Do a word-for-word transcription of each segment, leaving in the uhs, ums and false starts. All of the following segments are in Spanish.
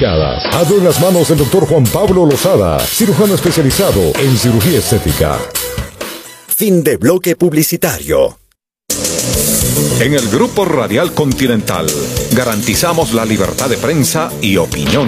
sofisticadas. Hazlo en las manos del doctor Juan Pablo Lozada, cirujano especializado en cirugía estética. Fin de bloque publicitario. En el Grupo Radial Continental garantizamos la libertad de prensa y opinión.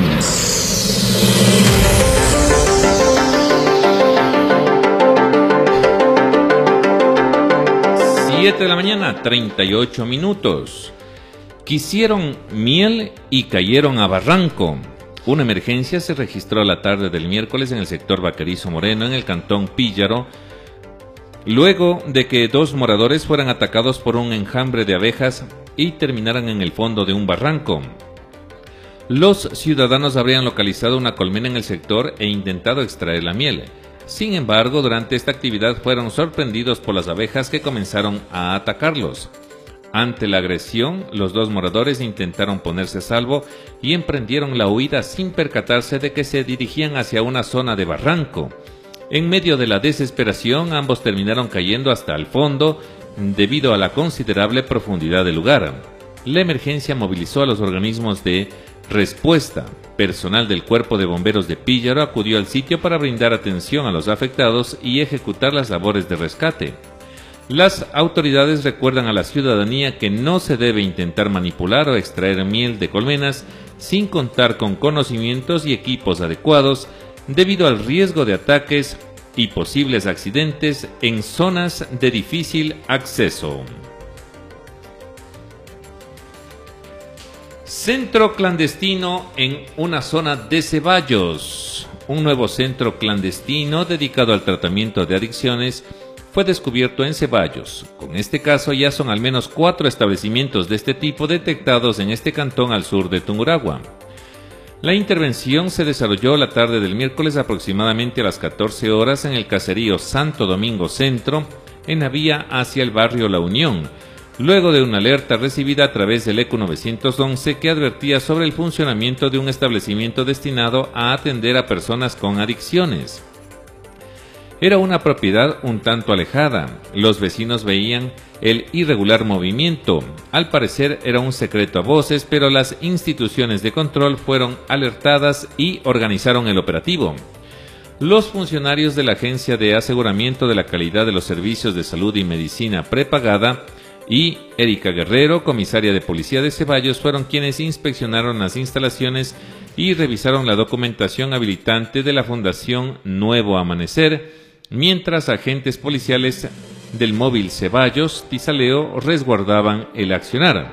siete de la mañana, treinta y ocho minutos. Quisieron miel y cayeron a barranco. Una emergencia se registró la tarde del miércoles en el sector Vaquerizo Moreno, en el cantón Píllaro, luego de que dos moradores fueran atacados por un enjambre de abejas y terminaran en el fondo de un barranco. Los ciudadanos habrían localizado una colmena en el sector e intentado extraer la miel. Sin embargo, durante esta actividad fueron sorprendidos por las abejas que comenzaron a atacarlos. Ante la agresión, los dos moradores intentaron ponerse a salvo y emprendieron la huida sin percatarse de que se dirigían hacia una zona de barranco. En medio de la desesperación, ambos terminaron cayendo hasta el fondo debido a la considerable profundidad del lugar. La emergencia movilizó a los organismos de respuesta. Personal del Cuerpo de Bomberos de Píllaro acudió al sitio para brindar atención a los afectados y ejecutar las labores de rescate. Las autoridades recuerdan a la ciudadanía que no se debe intentar manipular o extraer miel de colmenas sin contar con conocimientos y equipos adecuados debido al riesgo de ataques y posibles accidentes en zonas de difícil acceso. Centro clandestino en una zona de Ceballos. Un nuevo centro clandestino dedicado al tratamiento de adicciones fue descubierto en Ceballos. Con este caso ya son al menos cuatro establecimientos de este tipo detectados en este cantón al sur de Tungurahua. La intervención se desarrolló la tarde del miércoles aproximadamente a las catorce horas en el caserío Santo Domingo Centro, en la vía hacia el barrio La Unión, luego de una alerta recibida a través del ECU nueve once que advertía sobre el funcionamiento de un establecimiento destinado a atender a personas con adicciones. Era una propiedad un tanto alejada. Los vecinos veían el irregular movimiento. Al parecer era un secreto a voces, pero las instituciones de control fueron alertadas y organizaron el operativo. Los funcionarios de la Agencia de Aseguramiento de la Calidad de los Servicios de Salud y Medicina Prepagada y Erika Guerrero, comisaria de Policía de Ceballos, fueron quienes inspeccionaron las instalaciones y revisaron la documentación habilitante de la Fundación Nuevo Amanecer, mientras agentes policiales del móvil Ceballos Tizaleo resguardaban el accionar.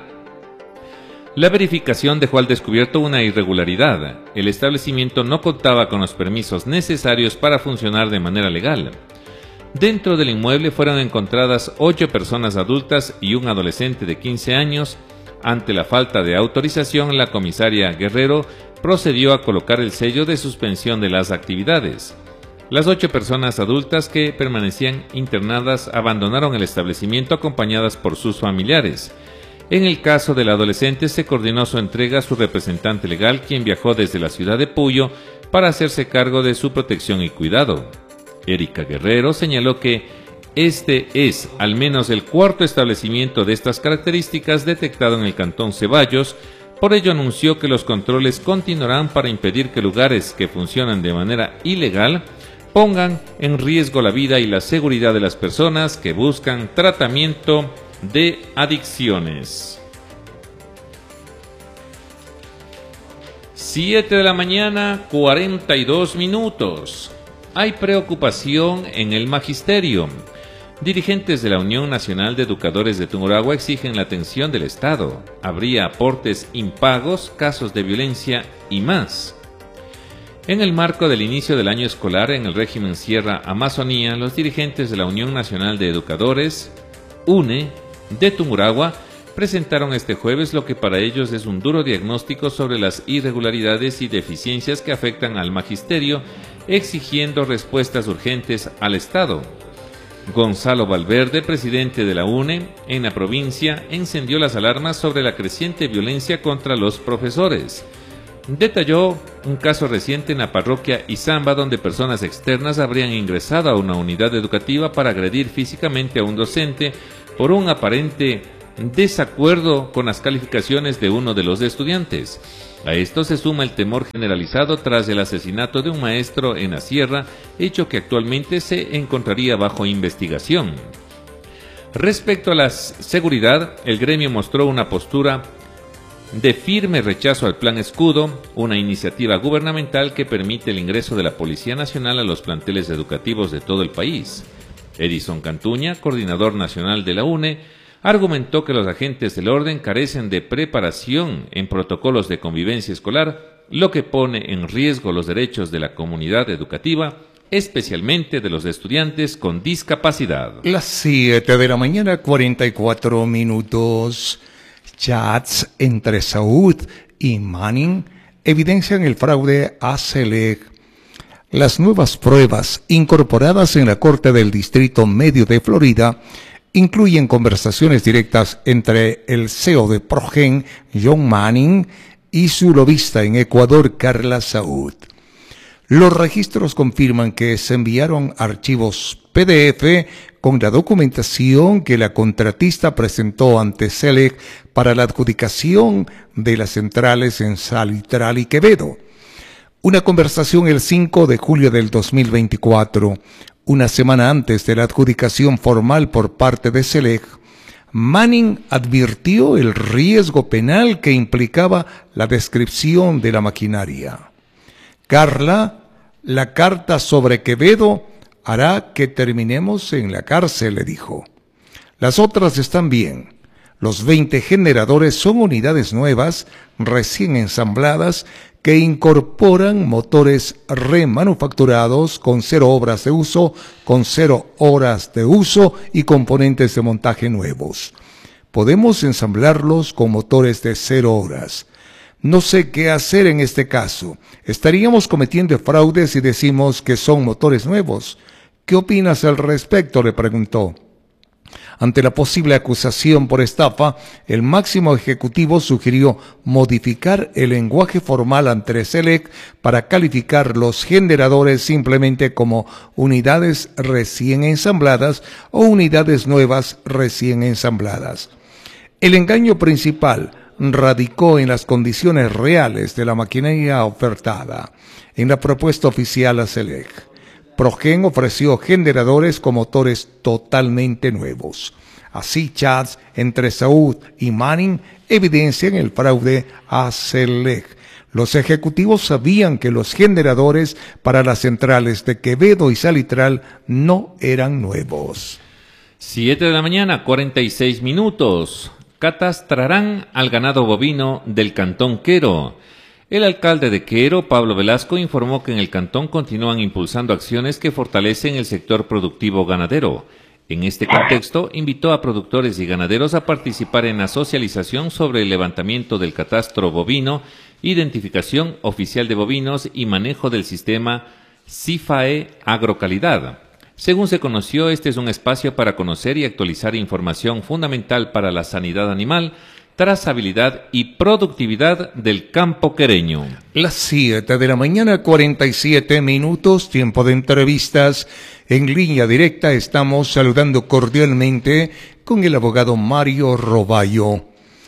La verificación dejó al descubierto una irregularidad. El establecimiento no contaba con los permisos necesarios para funcionar de manera legal. Dentro del inmueble fueron encontradas ocho personas adultas y un adolescente de quince años. Ante la falta de autorización, la comisaria Guerrero procedió a colocar el sello de suspensión de las actividades. Las ocho personas adultas que permanecían internadas abandonaron el establecimiento acompañadas por sus familiares. En el caso del adolescente se coordinó su entrega a su representante legal, quien viajó desde la ciudad de Puyo para hacerse cargo de su protección y cuidado. Erika Guerrero señaló que este es al menos el cuarto establecimiento de estas características detectado en el cantón Ceballos. Por ello anunció que los controles continuarán para impedir que lugares que funcionan de manera ilegal pongan en riesgo la vida y la seguridad de las personas que buscan tratamiento de adicciones. siete de la mañana, cuarenta y dos minutos. Hay preocupación en el magisterio. Dirigentes de la Unión Nacional de Educadores de Tungurahua exigen la atención del Estado. Habría aportes impagos, casos de violencia y más. En el marco del inicio del año escolar en el régimen Sierra Amazonía, los dirigentes de la Unión Nacional de Educadores, U N E, de Tungurahua, presentaron este jueves lo que para ellos es un duro diagnóstico sobre las irregularidades y deficiencias que afectan al magisterio, exigiendo respuestas urgentes al Estado. Gonzalo Valverde, presidente de la U N E en la provincia, encendió las alarmas sobre la creciente violencia contra los profesores. Detalló un caso reciente en la parroquia Izamba, donde personas externas habrían ingresado a una unidad educativa para agredir físicamente a un docente por un aparente desacuerdo con las calificaciones de uno de los estudiantes. A esto se suma el temor generalizado tras el asesinato de un maestro en la sierra, hecho que actualmente se encontraría bajo investigación. Respecto a la seguridad, el gremio mostró una postura de firme rechazo al Plan Escudo, una iniciativa gubernamental que permite el ingreso de la Policía Nacional a los planteles educativos de todo el país. Edison Cantuña, coordinador nacional de la U N E, argumentó que los agentes del orden carecen de preparación en protocolos de convivencia escolar, lo que pone en riesgo los derechos de la comunidad educativa, especialmente de los estudiantes con discapacidad. Las siete de la mañana, cuarenta y cuatro minutos. Chats entre Saud y Manning evidencian el fraude a SELEC. Las nuevas pruebas incorporadas en la Corte del Distrito Medio de Florida incluyen conversaciones directas entre el C E O de Progen, John Manning, y su lobista en Ecuador, Carla Saud. Los registros confirman que se enviaron archivos P D F con la documentación que la contratista presentó ante SELEC para la adjudicación de las centrales en Salitral y Quevedo. Una conversación el cinco de julio del dos mil veinticuatro, una semana antes de la adjudicación formal por parte de SELEC, Manning advirtió el riesgo penal que implicaba la descripción de la maquinaria. Carla, la carta sobre Quevedo hará que terminemos en la cárcel, le dijo. Las otras están bien. Los veinte generadores son unidades nuevas, recién ensambladas, que incorporan motores remanufacturados con cero horas de uso, con cero horas de uso y componentes de montaje nuevos. Podemos ensamblarlos con motores de cero horas. No sé qué hacer en este caso. Estaríamos cometiendo fraude si decimos que son motores nuevos. ¿Qué opinas al respecto?, le preguntó. Ante la posible acusación por estafa, el máximo ejecutivo sugirió modificar el lenguaje formal ante SELEC para calificar los generadores simplemente como unidades recién ensambladas o unidades nuevas recién ensambladas. El engaño principal radicó en las condiciones reales de la maquinaria ofertada en la propuesta oficial a SELEC. Progen ofreció generadores con motores totalmente nuevos. Así, chats entre Saud y Manning evidencian el fraude a SELEC. Los ejecutivos sabían que los generadores para las centrales de Quevedo y Salitral no eran nuevos. siete de la mañana, cuarenta y seis minutos. Catastrarán al ganado bovino del Cantón Quero. El alcalde de Quero, Pablo Velasco, informó que en el cantón continúan impulsando acciones que fortalecen el sector productivo ganadero. En este contexto, invitó a productores y ganaderos a participar en la socialización sobre el levantamiento del catastro bovino, identificación oficial de bovinos y manejo del sistema CIFAE Agrocalidad. Según se conoció, este es un espacio para conocer y actualizar información fundamental para la sanidad animal, trazabilidad y productividad del campo quereño. Las siete de la mañana, cuarenta y siete minutos, tiempo de entrevistas. En línea directa estamos saludando cordialmente con el abogado Mario Roballo.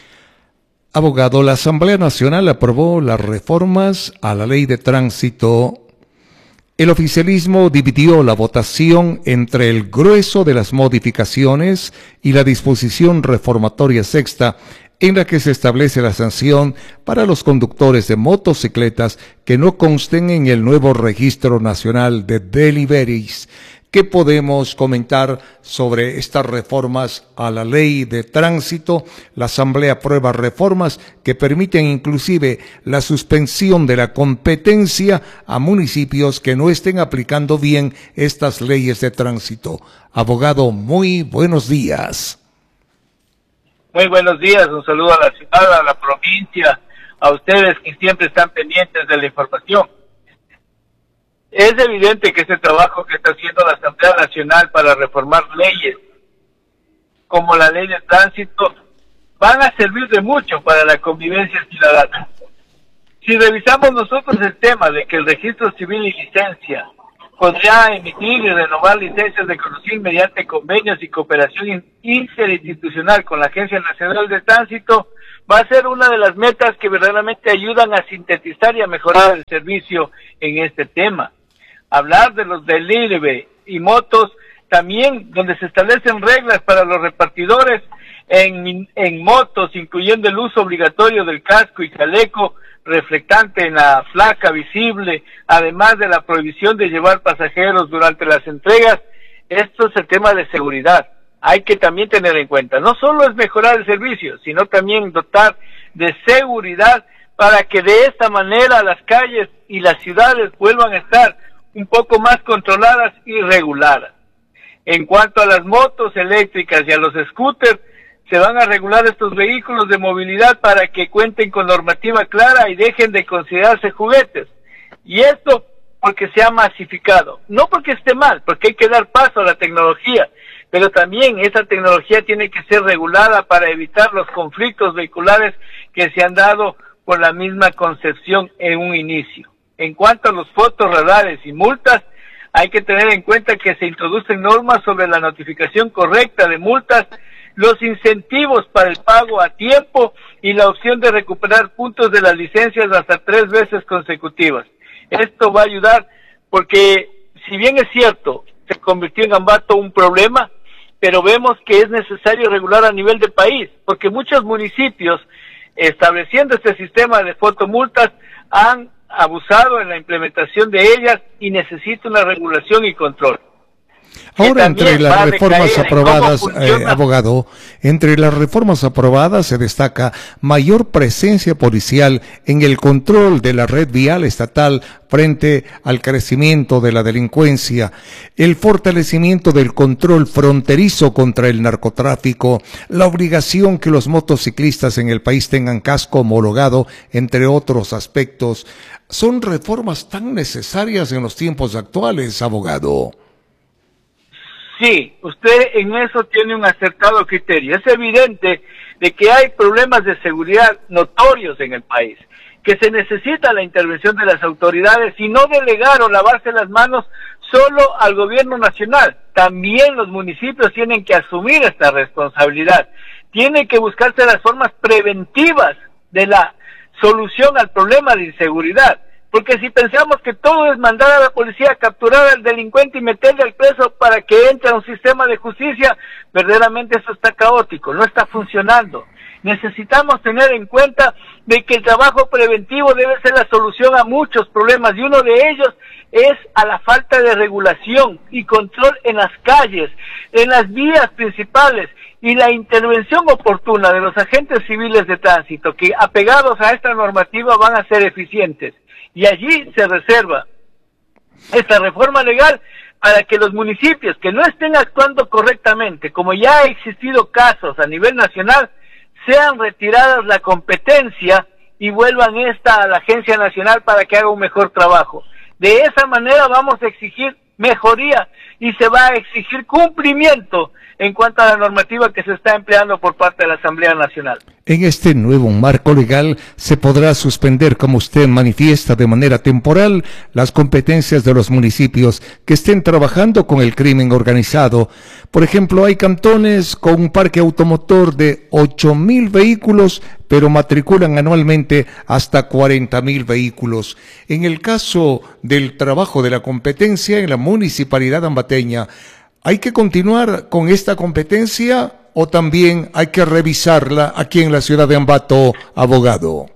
Abogado, la Asamblea Nacional aprobó las reformas a la Ley de Tránsito. El oficialismo dividió la votación entre el grueso de las modificaciones y la disposición reformatoria sexta, en la que se establece la sanción para los conductores de motocicletas que no consten en el nuevo Registro Nacional de Deliveries. ¿Qué podemos comentar sobre estas reformas a la Ley de Tránsito? La Asamblea aprueba reformas que permiten inclusive la suspensión de la competencia a municipios que no estén aplicando bien estas leyes de tránsito. Abogado, muy buenos días. Muy buenos días, un saludo a la ciudad, a la provincia, a ustedes que siempre están pendientes de la información. Es evidente que este trabajo que está haciendo la Asamblea Nacional para reformar leyes, como la ley de tránsito, van a servir de mucho para la convivencia ciudadana. Si revisamos nosotros el tema de que el registro civil y licencia podrá emitir y renovar licencias de conducir mediante convenios y cooperación interinstitucional con la Agencia Nacional de Tránsito. Va a ser una de las metas que verdaderamente ayudan a sintetizar y a mejorar el servicio en este tema. Hablar de los delivery y motos, también donde se establecen reglas para los repartidores en, en motos, incluyendo el uso obligatorio del casco y chaleco reflectante en la placa visible, además de la prohibición de llevar pasajeros durante las entregas. Esto es el tema de seguridad. Hay que también tener en cuenta, no solo es mejorar el servicio, sino también dotar de seguridad para que de esta manera las calles y las ciudades vuelvan a estar un poco más controladas y reguladas. En cuanto a las motos eléctricas y a los scooters, se van a regular estos vehículos de movilidad para que cuenten con normativa clara y dejen de considerarse juguetes. Y esto porque se ha masificado, no porque esté mal, porque hay que dar paso a la tecnología, pero también esa tecnología tiene que ser regulada para evitar los conflictos vehiculares que se han dado por la misma concepción en un inicio. En cuanto a los fotorradares y multas, hay que tener en cuenta que se introducen normas sobre la notificación correcta de multas, los incentivos para el pago a tiempo y la opción de recuperar puntos de las licencias hasta tres veces consecutivas. Esto va a ayudar porque, si bien es cierto, se convirtió en Ambato un problema, pero vemos que es necesario regular a nivel de país, porque muchos municipios, estableciendo este sistema de fotomultas, han abusado en la implementación de ellas y necesita una regulación y control. Ahora, entre las reformas aprobadas, eh, abogado, entre las reformas aprobadas se destaca mayor presencia policial en el control de la red vial estatal frente al crecimiento de la delincuencia, el fortalecimiento del control fronterizo contra el narcotráfico, la obligación que los motociclistas en el país tengan casco homologado, entre otros aspectos. Son reformas tan necesarias en los tiempos actuales, abogado. Sí, usted en eso tiene un acertado criterio. Es evidente de que hay problemas de seguridad notorios en el país, que se necesita la intervención de las autoridades y no delegar o lavarse las manos solo al gobierno nacional. También los municipios tienen que asumir esta responsabilidad. Tienen que buscarse las formas preventivas de la solución al problema de inseguridad. Porque si pensamos que todo es mandar a la policía a capturar al delincuente y meterle al preso para que entre a un sistema de justicia, verdaderamente eso está caótico, no está funcionando. Necesitamos tener en cuenta de que el trabajo preventivo debe ser la solución a muchos problemas, y uno de ellos es a la falta de regulación y control en las calles, en las vías principales, y la intervención oportuna de los agentes civiles de tránsito, que apegados a esta normativa van a ser eficientes. Y allí se reserva esta reforma legal para que los municipios que no estén actuando correctamente, como ya ha existido casos a nivel nacional, sean retiradas la competencia y vuelvan esta a la Agencia Nacional para que haga un mejor trabajo. De esa manera vamos a exigir mejoría y se va a exigir cumplimiento en cuanto a la normativa que se está empleando por parte de la Asamblea Nacional. En este nuevo marco legal se podrá suspender, como usted manifiesta, de manera temporal las competencias de los municipios que estén trabajando con el crimen organizado. Por ejemplo, hay cantones con un parque automotor de ocho mil vehículos, pero matriculan anualmente hasta cuarenta mil vehículos. En el caso del trabajo de la competencia en la municipalidad ambateña, ¿hay que continuar con esta competencia o también hay que revisarla aquí en la ciudad de Ambato, abogado?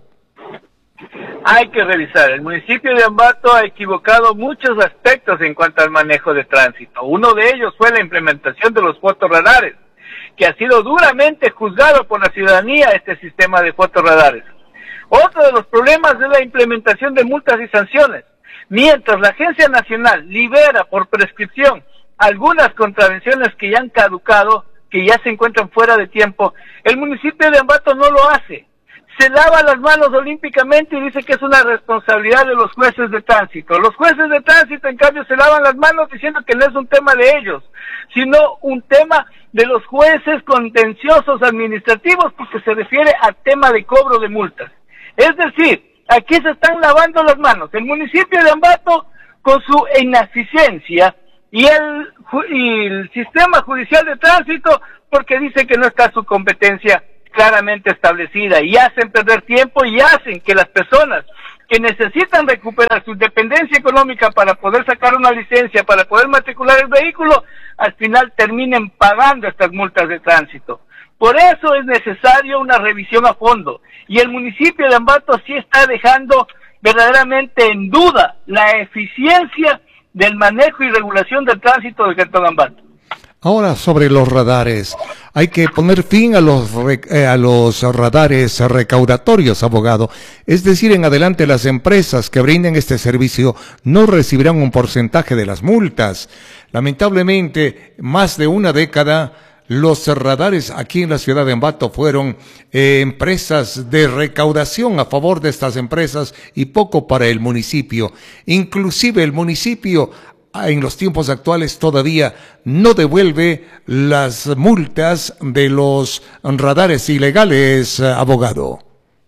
Hay que revisar. El municipio de Ambato ha equivocado muchos aspectos en cuanto al manejo de tránsito. Uno de ellos fue la implementación de los fotorradares, que ha sido duramente juzgado por la ciudadanía este sistema de fotorradares. Otro de los problemas es la implementación de multas y sanciones. Mientras la Agencia Nacional libera por prescripción algunas contravenciones que ya han caducado, que ya se encuentran fuera de tiempo, el municipio de Ambato no lo hace. Se lava las manos olímpicamente y dice que es una responsabilidad de los jueces de tránsito. Los jueces de tránsito, en cambio, se lavan las manos diciendo que no es un tema de ellos, sino un tema de los jueces contenciosos administrativos, porque se refiere al tema de cobro de multas. Es decir, aquí se están lavando las manos. El municipio de Ambato con su ineficiencia, y el, y el sistema judicial de tránsito porque dice que no está su competencia claramente establecida, y hacen perder tiempo y hacen que las personas que necesitan recuperar su independencia económica para poder sacar una licencia, para poder matricular el vehículo, al final terminen pagando estas multas de tránsito. Por eso es necesario una revisión a fondo, y el municipio de Ambato sí está dejando verdaderamente en duda la eficiencia del manejo y regulación del tránsito del Cantón Ambato. Ahora, sobre los radares, hay que poner fin a los eh, a los radares recaudatorios, abogado. Es decir, en adelante las empresas que brinden este servicio no recibirán un porcentaje de las multas. Lamentablemente, más de una década, los radares aquí en la ciudad de Ambato fueron eh, empresas de recaudación a favor de estas empresas y poco para el municipio. Inclusive el municipio en los tiempos actuales todavía no devuelve las multas de los radares ilegales, abogado.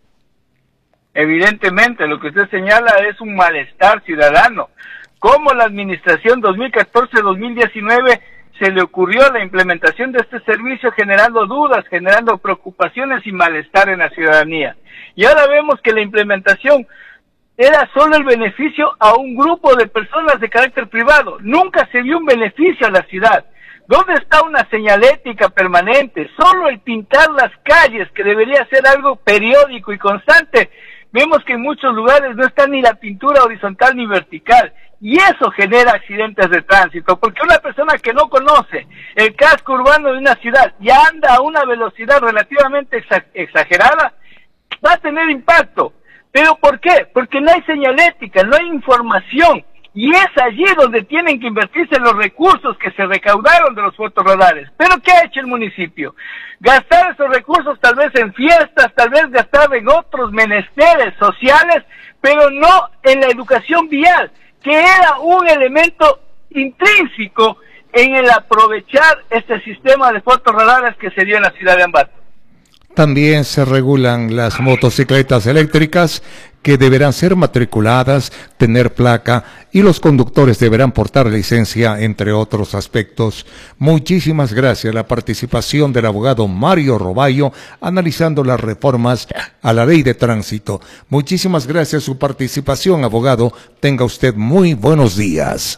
Evidentemente, lo que usted señala es un malestar ciudadano. ¿Cómo la administración dos mil catorce dos mil diecinueve se le ocurrió la implementación de este servicio generando dudas, generando preocupaciones y malestar en la ciudadanía? Y ahora vemos que la implementación era solo el beneficio a un grupo de personas de carácter privado. Nunca se vio un beneficio a la ciudad. ¿Dónde está una señalética permanente? Solo el pintar las calles, que debería ser algo periódico y constante. Vemos que en muchos lugares no está ni la pintura horizontal ni vertical. Y eso genera accidentes de tránsito, porque una persona que no conoce el casco urbano de una ciudad y anda a una velocidad relativamente exagerada, va a tener impacto. ¿Pero por qué? Porque no hay señalética, no hay información, y es allí donde tienen que invertirse los recursos que se recaudaron de los fotorradares. ¿Pero qué ha hecho el municipio? Gastar esos recursos tal vez en fiestas, tal vez gastar en otros menesteres sociales, pero no en la educación vial, que era un elemento intrínseco en el aprovechar este sistema de fotorradares que se dio en la ciudad de Ambato. También se regulan las motocicletas eléctricas que deberán ser matriculadas, tener placa, y los conductores deberán portar licencia, entre otros aspectos. Muchísimas gracias a la participación del abogado Mario Roballo analizando las reformas a la ley de tránsito. Muchísimas gracias a su participación, abogado. Tenga usted muy buenos días.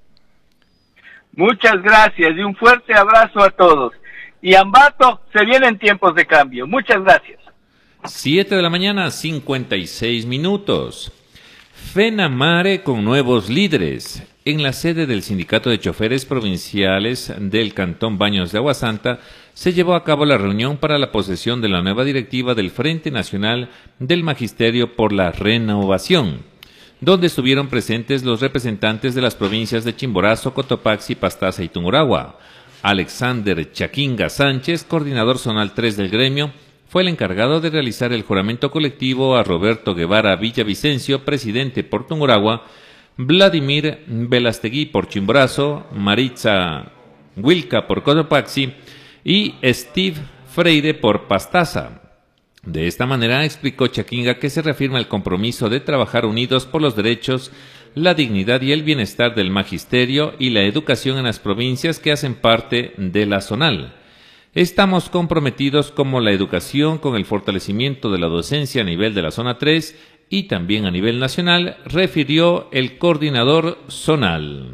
Muchas gracias y un fuerte abrazo a todos. Y Ambato se viene en tiempos de cambio. Muchas gracias. siete de la mañana, cincuenta y seis minutos. FENAMARE con nuevos líderes. En la sede del Sindicato de Choferes Provinciales del Cantón Baños de Aguasanta se llevó a cabo la reunión para la posesión de la nueva directiva del Frente Nacional del Magisterio por la Renovación, donde estuvieron presentes los representantes de las provincias de Chimborazo, Cotopaxi, Pastaza y Tungurahua. Alexander Chaquinga Sánchez, coordinador zonal tres del gremio, fue el encargado de realizar el juramento colectivo a Roberto Guevara Villavicencio, presidente por Tungurahua, Vladimir Velastegui por Chimborazo, Maritza Wilca por Cotopaxi y Steve Freire por Pastaza. De esta manera explicó Chaquinga que se reafirma el compromiso de trabajar unidos por los derechos, la dignidad y el bienestar del magisterio y la educación en las provincias que hacen parte de la zonal. Estamos comprometidos como la educación con el fortalecimiento de la docencia a nivel de la zona tres y también a nivel nacional, refirió el coordinador zonal.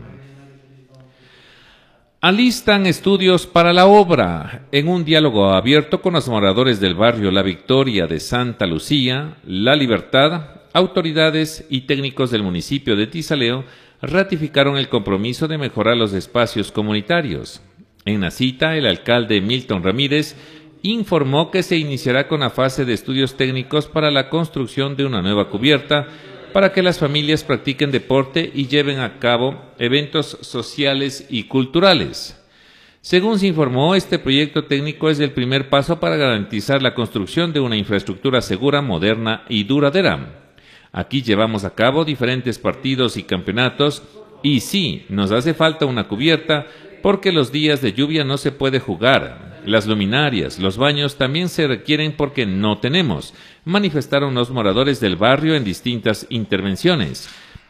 Alistan estudios para la obra. En un diálogo abierto con los moradores del barrio La Victoria de Santa Lucía, La Libertad, autoridades y técnicos del municipio de Tizaleo ratificaron el compromiso de mejorar los espacios comunitarios. En la cita, el alcalde Milton Ramírez informó que se iniciará con la fase de estudios técnicos para la construcción de una nueva cubierta para que las familias practiquen deporte y lleven a cabo eventos sociales y culturales. Según se informó, este proyecto técnico es el primer paso para garantizar la construcción de una infraestructura segura, moderna y duradera. Aquí llevamos a cabo diferentes partidos y campeonatos y sí, nos hace falta una cubierta porque los días de lluvia no se puede jugar. Las luminarias, los baños también se requieren porque no tenemos, manifestaron los moradores del barrio en distintas intervenciones.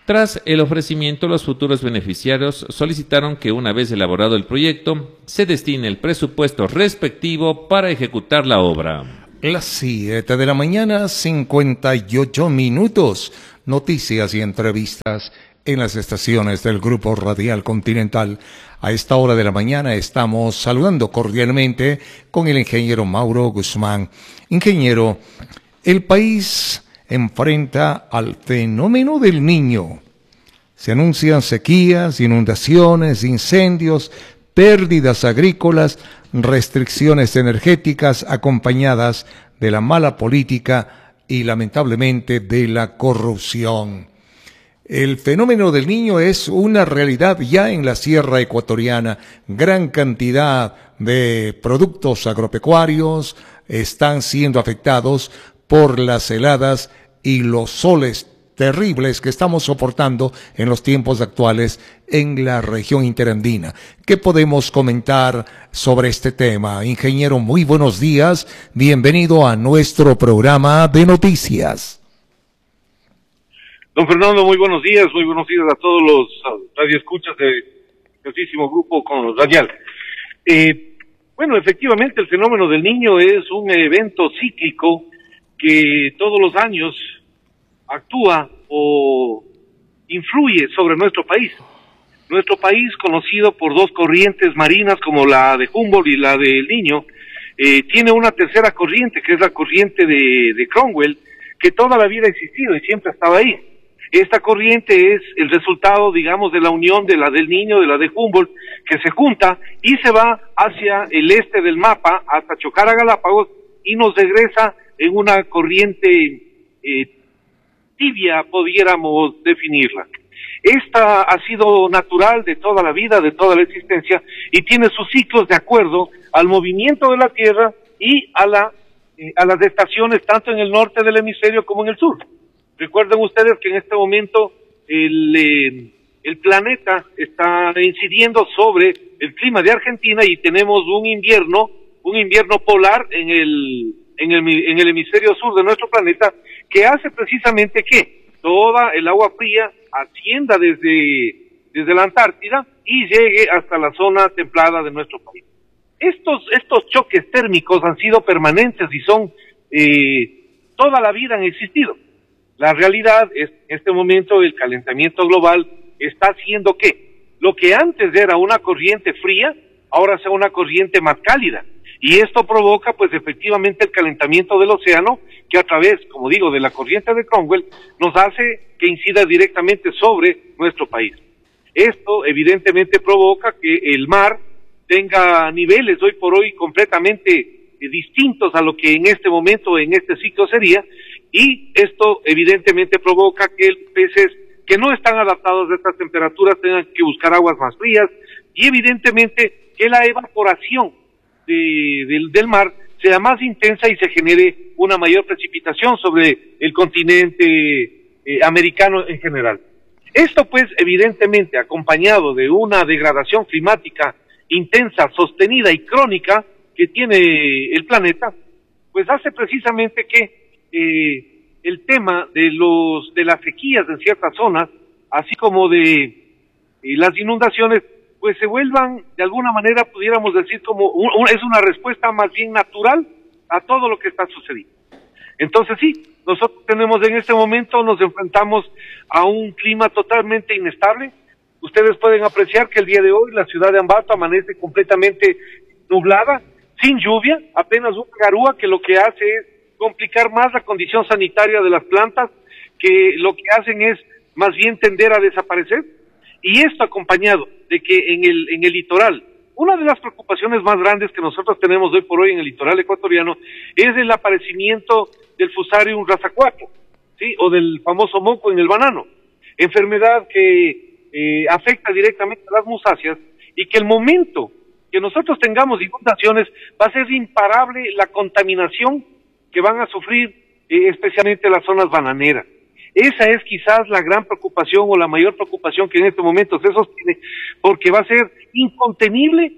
Tras el ofrecimiento, los futuros beneficiarios solicitaron que una vez elaborado el proyecto, se destine el presupuesto respectivo para ejecutar la obra. Las siete de la mañana, cincuenta y ocho minutos. Noticias y entrevistas en las estaciones del Grupo Radial Continental. A esta hora de la mañana estamos saludando cordialmente con el ingeniero Mauro Guzmán. Ingeniero, el país enfrenta al fenómeno del Niño. Se anuncian sequías, inundaciones, incendios, pérdidas agrícolas, restricciones energéticas acompañadas de la mala política y lamentablemente de la corrupción. El fenómeno del Niño es una realidad ya en la sierra ecuatoriana. Gran cantidad de productos agropecuarios están siendo afectados por las heladas y los soles terribles que estamos soportando en los tiempos actuales en la región interandina. ¿Qué podemos comentar sobre este tema? Ingeniero, muy buenos días. Bienvenido a nuestro programa de noticias. Don Fernando, muy buenos días, muy buenos días a todos los radioescuchas del altísimo grupo con Radial. Eh, bueno, efectivamente el fenómeno del Niño es un evento cíclico que todos los años actúa o influye sobre nuestro país. Nuestro país, conocido por dos corrientes marinas como la de Humboldt y la del Niño, eh, tiene una tercera corriente, que es la corriente de, de Cromwell, que toda la vida ha existido y siempre ha estado ahí. Esta corriente es el resultado, digamos, de la unión de la del Niño, de la de Humboldt, que se junta y se va hacia el este del mapa, hasta chocar a Galápagos, y nos regresa en una corriente eh, tibia, pudiéramos definirla. Esta ha sido natural de toda la vida, de toda la existencia, y tiene sus ciclos de acuerdo al movimiento de la Tierra y a, la, eh, a las estaciones, tanto en el norte del hemisferio como en el sur. Recuerden ustedes que en este momento el, eh, el planeta está incidiendo sobre el clima de Argentina y tenemos un invierno, un invierno polar en el, en el, en el hemisferio sur de nuestro planeta, que hace precisamente que toda el agua fría ascienda desde, desde la Antártida y llegue hasta la zona templada de nuestro país. Estos, estos choques térmicos han sido permanentes y son, eh, toda la vida han existido. La realidad es que en este momento el calentamiento global está haciendo que lo que antes era una corriente fría, ahora sea una corriente más cálida. Y esto provoca, pues, efectivamente el calentamiento del océano, que a través, como digo, de la corriente de Cromwell, nos hace que incida directamente sobre nuestro país. Esto, evidentemente, provoca que el mar tenga niveles hoy por hoy completamente eh, distintos a lo que en este momento, en este ciclo sería, y esto evidentemente provoca que peces que no están adaptados a estas temperaturas tengan que buscar aguas más frías, y evidentemente que la evaporación de, del, del mar sea más intensa y se genere una mayor precipitación sobre el continente eh, americano en general. Esto, pues, evidentemente acompañado de una degradación climática intensa, sostenida y crónica que tiene el planeta, pues hace precisamente que Eh, el tema de los de las sequías en ciertas zonas, así como de eh, las inundaciones, pues se vuelvan, de alguna manera, pudiéramos decir, como un, un, es una respuesta más bien natural a todo lo que está sucediendo. Entonces sí, nosotros tenemos en este momento, nos enfrentamos a un clima totalmente inestable. Ustedes pueden apreciar que el día de hoy la ciudad de Ambato amanece completamente nublada, sin lluvia, apenas una garúa que lo que hace es complicar más la condición sanitaria de las plantas, que lo que hacen es más bien tender a desaparecer, y esto acompañado de que en el en el litoral, una de las preocupaciones más grandes que nosotros tenemos hoy por hoy en el litoral ecuatoriano es el aparecimiento del Fusarium raza cuatro, ¿sí? O del famoso moco en el banano, enfermedad que eh, afecta directamente a las musáceas, y que el momento que nosotros tengamos inundaciones va a ser imparable la contaminación que van a sufrir eh, especialmente las zonas bananeras. Esa es quizás la gran preocupación o la mayor preocupación que en este momento se sostiene, porque va a ser incontenible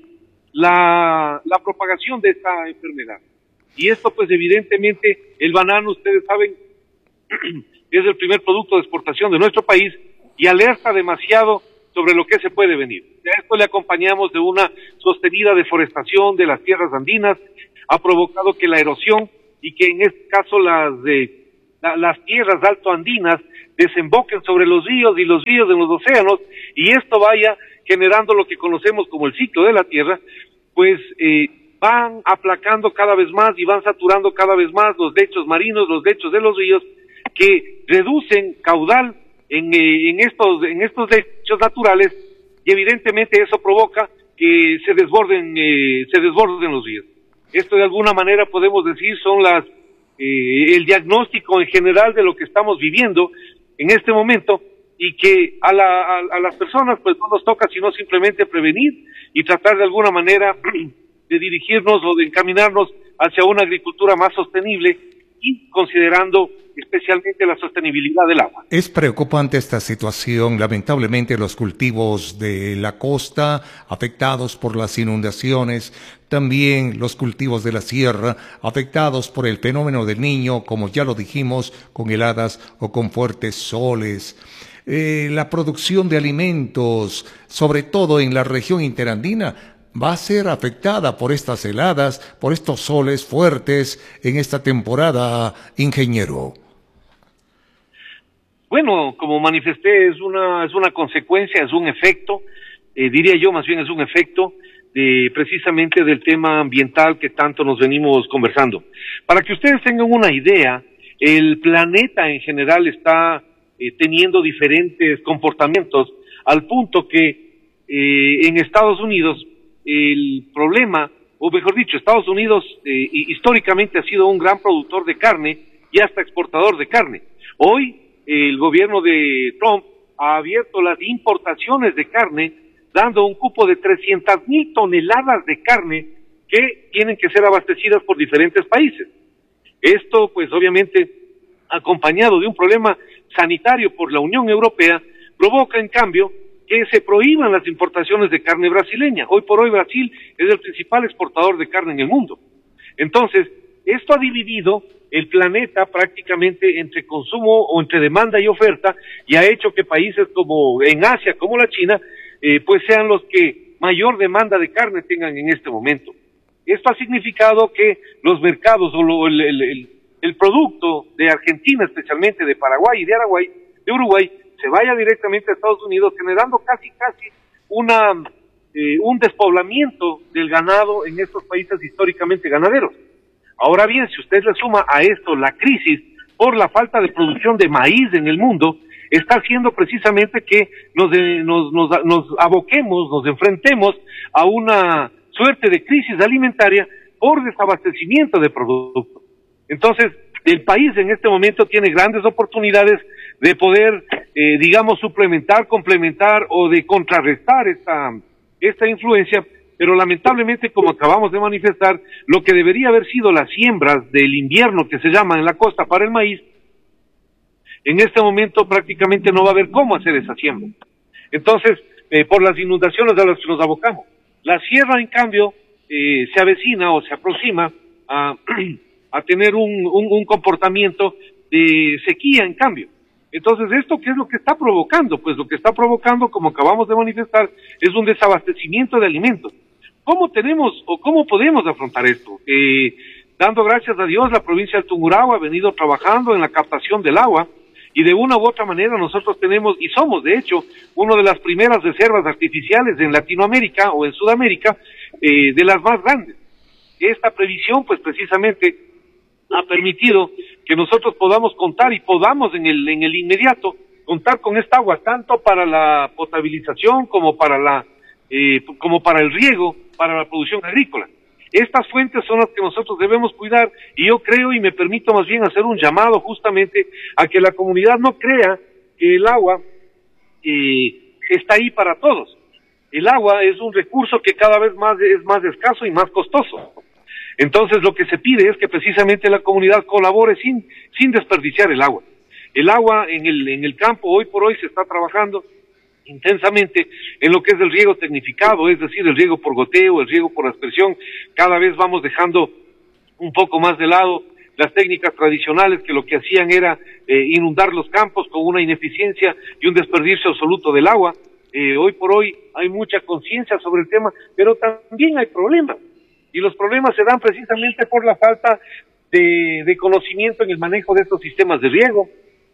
la, la propagación de esta enfermedad. Y esto, pues, evidentemente, el banano, ustedes saben, es el primer producto de exportación de nuestro país, y alerta demasiado sobre lo que se puede venir. A esto le acompañamos de una sostenida deforestación de las tierras andinas, ha provocado que la erosión y que en este caso las de la, las tierras altoandinas desemboquen sobre los ríos y los ríos en los océanos, y esto vaya generando lo que conocemos como el ciclo de la Tierra, pues eh, van aplacando cada vez más y van saturando cada vez más los lechos marinos, los lechos de los ríos, que reducen caudal en, eh, en estos en estos lechos naturales, y evidentemente eso provoca que se desborden eh, se desborden los ríos. Esto de alguna manera podemos decir son las eh, el diagnóstico en general de lo que estamos viviendo en este momento, y que a, la, a, a las personas pues no nos toca sino simplemente prevenir y tratar de alguna manera de dirigirnos o de encaminarnos hacia una agricultura más sostenible y considerando especialmente la sostenibilidad del agua. Es preocupante esta situación, lamentablemente los cultivos de la costa afectados por las inundaciones, también los cultivos de la sierra afectados por el fenómeno del Niño, como ya lo dijimos, con heladas o con fuertes soles. Eh, la producción de alimentos, sobre todo en la región interandina, va a ser afectada por estas heladas, por estos soles fuertes en esta temporada, ingeniero. Bueno, como manifesté, es una es una consecuencia, es un efecto, eh, diría yo más bien es un efecto de precisamente del tema ambiental que tanto nos venimos conversando. Para que ustedes tengan una idea, el planeta en general está eh, teniendo diferentes comportamientos, al punto que eh, en Estados Unidos el problema, o mejor dicho, Estados Unidos eh, históricamente ha sido un gran productor de carne y hasta exportador de carne. Hoy el gobierno de Trump ha abierto las importaciones de carne, dando un cupo de trescientas mil toneladas de carne que tienen que ser abastecidas por diferentes países. Esto, pues obviamente, acompañado de un problema sanitario por la Unión Europea, provoca en cambio que se prohíban las importaciones de carne brasileña. Hoy por hoy Brasil es el principal exportador de carne en el mundo. Entonces, esto ha dividido el planeta prácticamente entre consumo o entre demanda y oferta, y ha hecho que países como en Asia, como la China, eh, pues sean los que mayor demanda de carne tengan en este momento. Esto ha significado que los mercados o lo, el, el, el, el producto de Argentina, especialmente de Paraguay y de Araguay, de Uruguay, se vaya directamente a Estados Unidos, generando casi casi una eh, un despoblamiento del ganado en estos países históricamente ganaderos. Ahora bien, si usted le suma a esto la crisis por la falta de producción de maíz en el mundo, está haciendo precisamente que nos, nos, nos, nos aboquemos, nos enfrentemos a una suerte de crisis alimentaria por desabastecimiento de productos. Entonces, el país en este momento tiene grandes oportunidades de poder, eh, digamos, suplementar, complementar o de contrarrestar esta, esta influencia, pero lamentablemente, como acabamos de manifestar, lo que debería haber sido las siembras del invierno que se llama en la costa para el maíz, en este momento prácticamente no va a haber cómo hacer esa siembra. Entonces, eh, por las inundaciones a las que nos abocamos. La sierra, en cambio, eh, se avecina o se aproxima a, a tener un, un, un comportamiento de sequía, en cambio. Entonces, ¿esto qué es lo que está provocando? Pues lo que está provocando, como acabamos de manifestar, es un desabastecimiento de alimentos. ¿Cómo tenemos o cómo podemos afrontar esto? Eh, dando gracias a Dios, la provincia del Tungurahua ha venido trabajando en la captación del agua, y de una u otra manera nosotros tenemos, y somos de hecho, una de las primeras reservas artificiales en Latinoamérica o en Sudamérica, eh, de las más grandes. Esta previsión, pues precisamente, ha permitido que nosotros podamos contar y podamos en el, en el inmediato contar con esta agua, tanto para la potabilización como para la, eh, como para el riego, para la producción agrícola. Estas fuentes son las que nosotros debemos cuidar, y yo creo y me permito más bien hacer un llamado justamente a que la comunidad no crea que el agua eh, está ahí para todos. El agua es un recurso que cada vez más es más escaso y más costoso. Entonces lo que se pide es que precisamente la comunidad colabore sin sin desperdiciar el agua. El agua en el en el campo hoy por hoy se está trabajando intensamente en lo que es el riego tecnificado, es decir, el riego por goteo, el riego por aspersión. Cada vez vamos dejando un poco más de lado las técnicas tradicionales que lo que hacían era eh, inundar los campos con una ineficiencia y un desperdicio absoluto del agua. Eh, hoy por hoy hay mucha conciencia sobre el tema, pero también hay problemas. Y los problemas se dan precisamente por la falta de, de conocimiento en el manejo de estos sistemas de riego.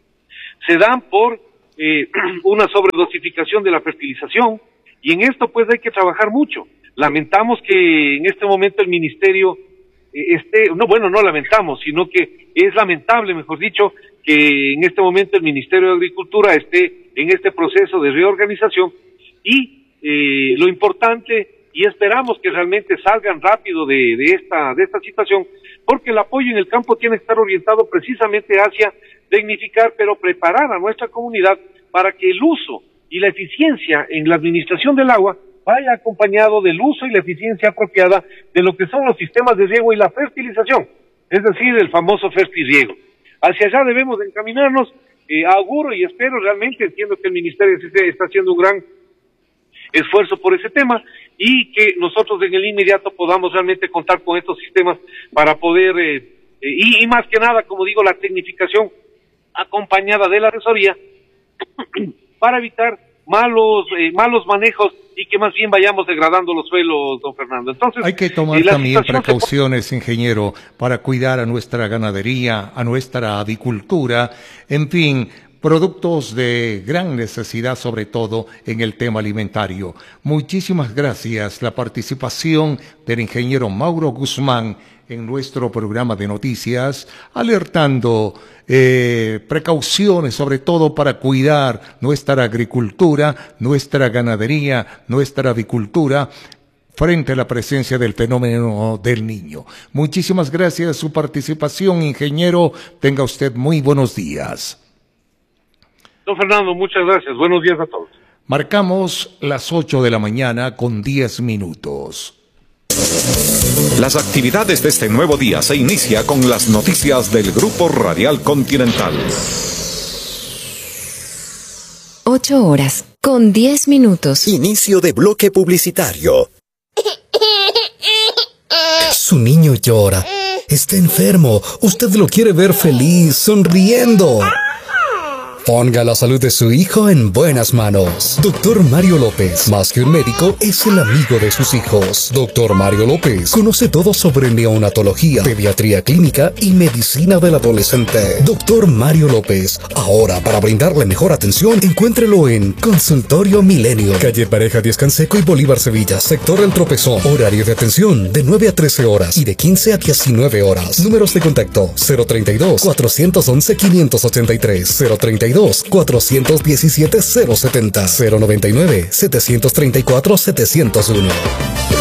Se dan por eh, una sobredosificación de la fertilización, y en esto pues hay que trabajar mucho. Lamentamos que en este momento el ministerio eh, esté, no bueno, no lamentamos, sino que es lamentable, mejor dicho, que en este momento el Ministerio de Agricultura esté en este proceso de reorganización, y eh, lo importante, y esperamos que realmente salgan rápido de, de esta de esta situación, porque el apoyo en el campo tiene que estar orientado precisamente hacia dignificar, pero preparar a nuestra comunidad para que el uso y la eficiencia en la administración del agua vaya acompañado del uso y la eficiencia apropiada de lo que son los sistemas de riego y la fertilización, es decir, el famoso fertirriego. Hacia allá debemos encaminarnos. Eh, auguro y espero realmente, entiendo que el Ministerio está haciendo un gran esfuerzo por ese tema, y que nosotros en el inmediato podamos realmente contar con estos sistemas para poder, eh, eh, y, y más que nada, como digo, la tecnificación acompañada de la asesoría para evitar malos eh, malos manejos y que más bien vayamos degradando los suelos, don Fernando. Entonces, hay que tomar también precauciones, ingeniero, para cuidar a nuestra ganadería, a nuestra avicultura, en fin, productos de gran necesidad, sobre todo en el tema alimentario. Muchísimas gracias. La participación del ingeniero Mauro Guzmán en nuestro programa de noticias, alertando eh, precauciones, sobre todo para cuidar nuestra agricultura, nuestra ganadería, nuestra avicultura, frente a la presencia del fenómeno del niño. Muchísimas gracias por su participación, ingeniero. Tenga usted muy buenos días. Don Fernando, muchas gracias. Buenos días a todos. Marcamos las ocho de la mañana con diez minutos. Las actividades de este nuevo día se inicia con las noticias del Grupo Radial Continental. Ocho horas con diez minutos. Inicio de bloque publicitario. Su niño llora. Está enfermo. Usted lo quiere ver feliz, sonriendo. Ponga la salud de su hijo en buenas manos. Doctor Mario López, más que un médico, es el amigo de sus hijos. Doctor Mario López conoce todo sobre neonatología, pediatría clínica y medicina del adolescente. Doctor Mario López, ahora para brindarle mejor atención, encuéntrelo en Consultorio Milenio, calle Pareja Díaz Canseco y Bolívar Sevilla, sector El Tropezón. Horario de atención de nueve a trece horas y de quince a diecinueve horas. Números de contacto cero treinta y dos, cuatrocientos once, quinientos ochenta y tres, cero treinta y dos, cuatrocientos diecisiete, cero setenta, cero noventa y nueve, setecientos treinta y cuatro, setecientos uno.